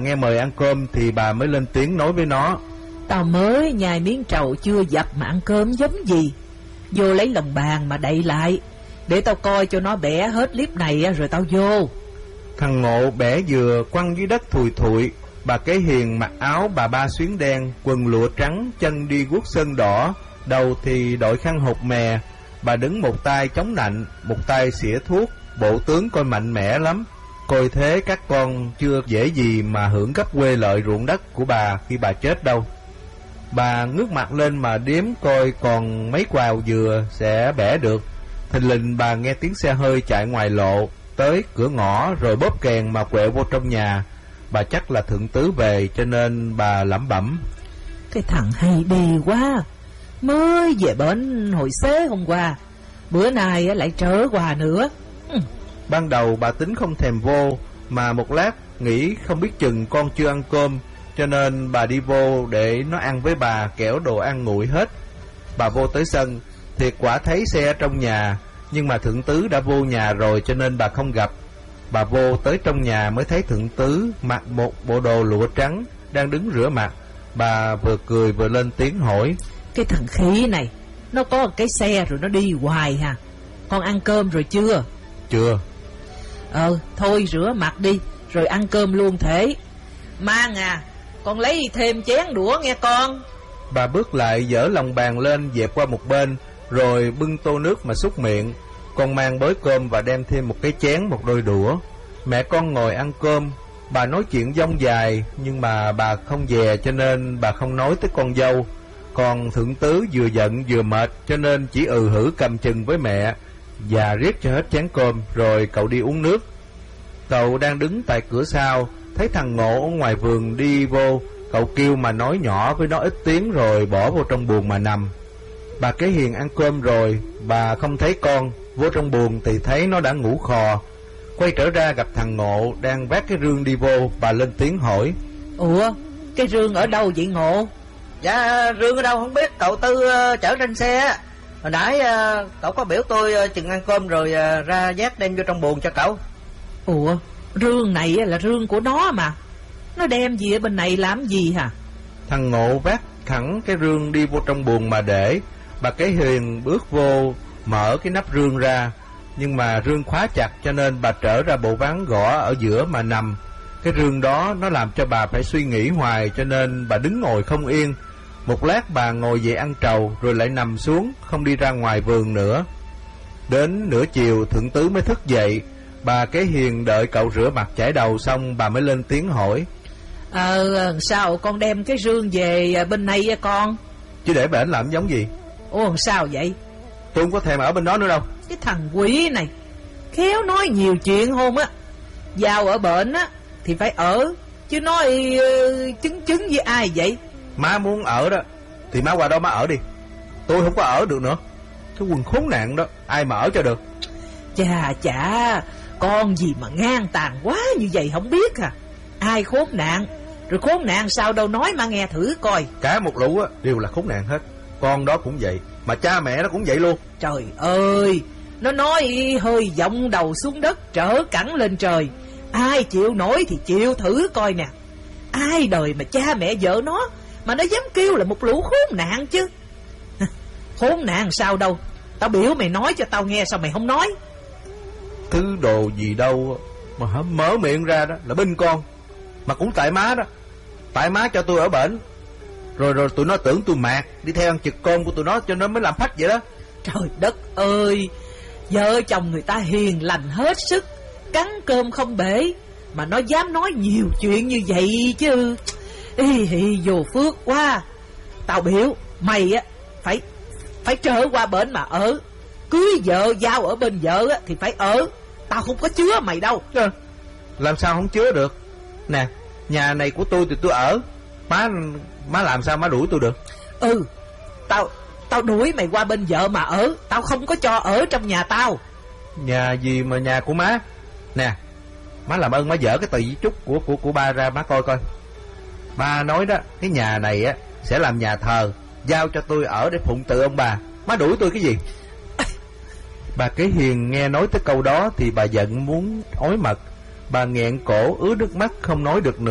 Nghe mời ăn cơm thì bà mới lên tiếng nói với nó: Tao mới nhai miếng trầu chưa dập mà ăn cơm giống gì. Vô lấy lồng bàn mà đậy lại, để tao coi cho nó bẻ hết clip này rồi tao vô. Thằng Ngộ bẻ dừa quăng dưới đất thùi thụi. Bà Kế Hiền mặc áo bà ba xuyến đen, quần lụa trắng, chân đi guốc sơn đỏ, đầu thì đội khăn hột mè. Bà đứng một tay chống nạnh, một tay xỉa thuốc, bộ tướng coi mạnh mẽ lắm. Coi thế các con chưa dễ gì mà hưởng gấp quê lợi ruộng đất của bà khi bà chết đâu. Bà ngước mặt lên mà đếm coi còn mấy quào dừa sẽ bẻ được. Thình lình bà nghe tiếng xe hơi chạy ngoài lộ, tới cửa ngõ rồi bóp kèn mà quẹo vô trong nhà. Bà chắc là thượng tứ về cho nên bà lẩm bẩm: Cái thằng hay đi quá, mới về bển hồi xế hôm qua, bữa nay lại trở qua nữa. Ban đầu bà tính không thèm vô, mà một lát nghĩ không biết chừng con chưa ăn cơm, cho nên bà đi vô để nó ăn với bà, kẻo đồ ăn nguội hết. Bà vô tới sân, thiệt quả thấy xe trong nhà, nhưng mà thượng tứ đã vô nhà rồi cho nên bà không gặp. Bà vô tới trong nhà mới thấy thượng tứ mặc một bộ đồ lụa trắng, đang đứng rửa mặt. Bà vừa cười vừa lên tiếng hỏi: Cái thằng khỉ này, nó có cái xe rồi nó đi hoài hả? Con ăn cơm rồi chưa? Chưa. Thôi rửa mặt đi, rồi ăn cơm luôn thể. Mang à, con lấy thêm chén đũa nghe con. Bà bước lại dỡ lòng bàn lên dẹp qua một bên, rồi bưng tô nước mà xúc miệng. Con mang bới cơm và đem thêm một cái chén, một đôi đũa. Mẹ con ngồi ăn cơm. Bà nói chuyện dông dài, nhưng mà bà không dè cho nên bà không nói tới con dâu. Còn thượng tứ vừa giận vừa mệt cho nên chỉ hử cầm chừng với mẹ và riết cho hết chén cơm, rồi cậu đi uống nước. Cậu đang đứng tại cửa sau, thấy thằng Ngộ ở ngoài vườn đi vô. Cậu kêu mà nói nhỏ với nó ít tiếng rồi bỏ vô trong buồng mà nằm. Bà Kế Hiền ăn cơm rồi, bà không thấy con. Vô trong buồng thì thấy nó đã ngủ khò. Quay trở ra gặp thằng Ngộ đang vác cái rương đi vô. Bà lên tiếng hỏi: Ủa, cái rương ở đâu vậy Ngộ? Dạ, rương ở đâu không biết, cậu Tư chở trên xe. Hồi nãy cậu có biểu tôi chừng ăn cơm rồi ra vác đem vô trong buồng cho cậu. Ủa, rương này là rương của nó mà, nó đem gì ở bên này làm gì hả? Thằng Ngộ vác thẳng cái rương đi vô trong buồng mà để. Bà Kế Hiền bước vô mở cái nắp rương ra, nhưng mà rương khóa chặt cho nên bà trở ra bộ ván gõ ở giữa mà nằm. Cái rương đó nó làm cho bà phải suy nghĩ hoài, cho nên bà đứng ngồi không yên. Một lát bà ngồi dậy ăn trầu rồi lại nằm xuống, không đi ra ngoài vườn nữa. Đến nửa chiều thượng tứ mới thức dậy. Bà Kế Hiền đợi cậu rửa mặt chải đầu xong bà mới lên tiếng hỏi: Sao con đem cái rương về bên này vậy con? Chứ để bển làm giống gì? Ủa sao vậy? Tôi không có thèm ở bên đó nữa đâu. Cái thằng quỷ này khéo nói nhiều chuyện hôn á. Vào ở bển á thì phải ở, chứ nói chứng với ai vậy? Má muốn ở đó thì má qua đó má ở đi, tôi không có ở được nữa. Cái quần khốn nạn đó ai mà ở cho được. Chà, con gì mà ngang tàn quá như vậy không biết à? Ai khốn nạn, rồi khốn nạn sao đâu nói mà nghe thử coi. Cả một lũ á đều là khốn nạn hết. Con đó cũng vậy, mà cha mẹ nó cũng vậy luôn. Trời ơi, nó nói hơi vọng đầu xuống đất trở cẳng lên trời. Ai chịu nổi thì chịu thử coi nè. Ai đời mà cha mẹ vợ nó mà nó dám kêu là một lũ khốn nạn chứ. Khốn nạn sao đâu, tao biểu mày nói cho tao nghe, sao mày không nói? Thứ đồ gì đâu mà mở miệng ra đó là binh con. Mà cũng tại má đó, tại má cho tôi ở bển. Rồi tụi nó tưởng tôi mạt đi theo ăn trực con của tụi nó cho nên mới làm phách vậy đó. Trời đất ơi, vợ chồng người ta hiền lành hết sức, cắn cơm không bể, mà nó dám nói nhiều chuyện như vậy chứ. Vô phước quá. Tao biểu mày á phải trở qua bển mà ở. Cưới vợ giao ở bên vợ á thì phải ở. Tao không có chứa mày đâu. Làm sao không chứa được? Nè, nhà này của tôi thì tôi ở. Má làm sao má đuổi tôi được? Tao đuổi mày qua bên vợ mà ở. Tao không có cho ở trong nhà tao. Nhà gì mà nhà của má? Nè, má làm ơn má dỡ cái tờ di chúc của ba ra má coi coi. Ba nói đó, cái nhà này á sẽ làm nhà thờ, giao cho tôi ở để phụng tự ông bà. Má đuổi tôi cái gì? Bà Kế Hiền nghe nói tới câu đó thì bà giận muốn ói mật. Bà nghẹn cổ ứa nước mắt không nói được nữa.